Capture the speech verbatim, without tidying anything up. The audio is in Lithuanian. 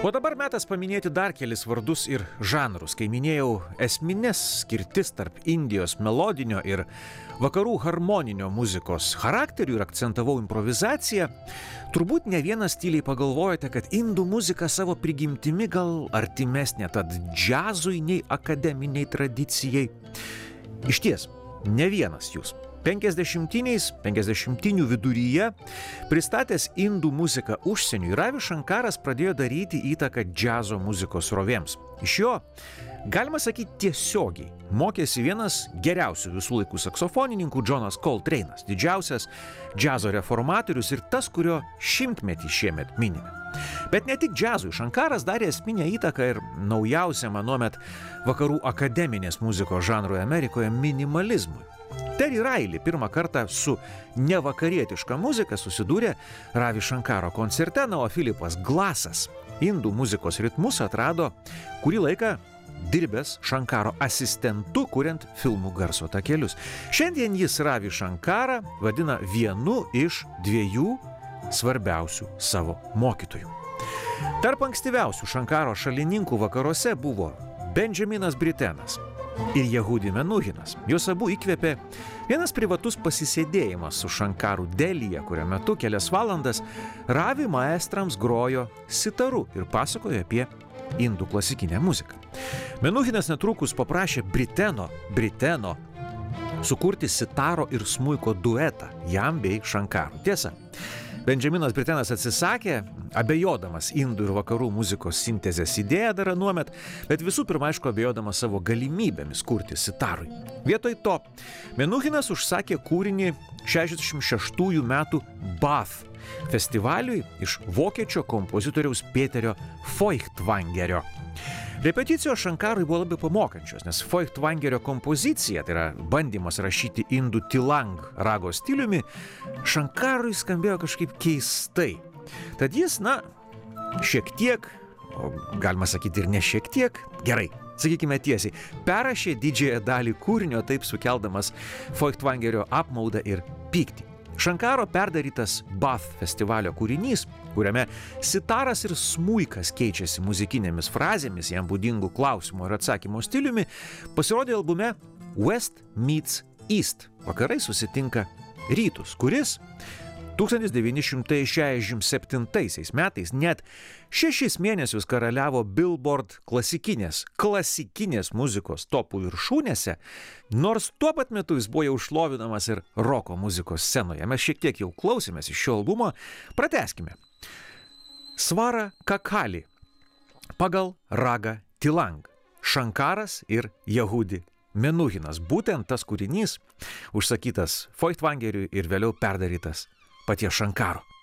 O dabar metas paminėti dar kelis vardus ir žanrus. Kai minėjau esminės skirtis tarp Indijos melodinio ir vakarų harmoninio muzikos charakterių ir akcentavau improvizaciją, turbūt ne vienas tyliai pagalvojate, kad indų muzika savo prigimtimi gal artimesnė tad džiazui nei akademiniai tradicijai. Išties, ne vienas jūs. penkiasdešimtiniais, penkiasdešimtinių viduryje pristatęs indų muziką užsieniui, Ravi Šankaras pradėjo daryti įtaką džiazo muzikos srovėms. Iš jo, galima sakyti, tiesiogiai mokėsi vienas geriausių visų laikų saksofonininkų Johnas Coltrane'as, didžiausias džiazo reformatorius ir tas, kurio šimtmetį šiemet minime. Bet ne tik džiazui, Šankaras darė esminę įtaką ir naujausiam anuomet vakarų akademinės muzikos žanrui Amerikoje minimalizmui. Terry Riley pirmą kartą su nevakarietiška muzika susidūrė Ravi Šankaro koncerte, na, o Philipas Glassas indų muzikos ritmus atrado kurį laiką dirbęs Šankaro asistentu, kuriant filmų garso takelius. Šiandien jis Ravi Šankarą vadina vienu iš dviejų svarbiausių savo mokytojų. Tarp ankstyviausių Šankaro šalininkų vakaruose buvo Benjaminas Britenas ir Jehudi Menuhinas. Jos abu įkvėpė vienas privatus pasisėdėjimas su Šankaru Delyje, kurio metu kelias valandas Ravi maestrams grojo sitaru ir pasakojo apie indų klasikinę muziką. Menuhinas netrukus paprašė Briteno, Briteno sukurti sitaro ir smuiko duetą jam bei Šankarui. Tiesa, Benjaminas Britenas atsisakė, abejodamas indų ir vakarų muzikos sintezės idėją dar anuomet, bet visų pirma, aišku, abejodamas savo galimybėmis kurti sitarui. Vietoj to, Menuhinas užsakė kūrinį šešiasdešimt šeštųjų metų Bath festivaliui iš vokiečio kompozitoriaus Peterio Feuchtwangerio. Repeticijos Šankarui buvo labai pamokančios, nes Feuchtwangerio kompozicija, tai yra bandymas rašyti indų tilang rago stiliumi, Šankarui skambėjo kažkaip keistai. Tad jis, na, šiek tiek, o galima sakyti ir ne šiek tiek, gerai, sakykime tiesiai, perrašė didžiąją dalį kūrinio, taip sukeldamas Feuchtwangerio apmaudą ir pyktį. Šankaro perdarytas Bath festivalio kūrinys, kuriame sitaras ir smuikas keičiasi muzikinėmis frazėmis, jam būdingų klausimo ir atsakymo stiliumi, pasirodė albume West Meets East. Vakarai susitinka rytus, kuris tūkstantis devyni šimtai šešiasdešimt septintaisiais metais net šešis mėnesius karaliavo Billboard klasikinės, klasikinės muzikos topų viršūnėse, nors tuo pat metu jis buvo jau šlovinamas ir roko muzikos scenoje. Mes šiek tiek jau klausėmės iš šio albumo, pratęskime. Svara Kakali pagal ragą tilang, Šankaras ir Jehudi Menuhinas. Būtent tas kūrinys užsakytas Feuchtwangeriui ir vėliau perdarytas paties Šankaro.